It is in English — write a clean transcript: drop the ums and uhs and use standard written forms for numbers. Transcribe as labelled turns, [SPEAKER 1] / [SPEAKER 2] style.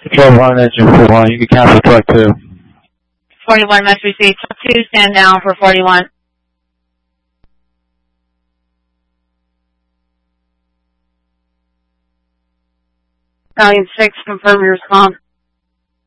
[SPEAKER 1] 1 engine 41, you can cancel truck 2.
[SPEAKER 2] 41 must receive. Truck 2, stand down for 41. Stallion 6, confirm your response.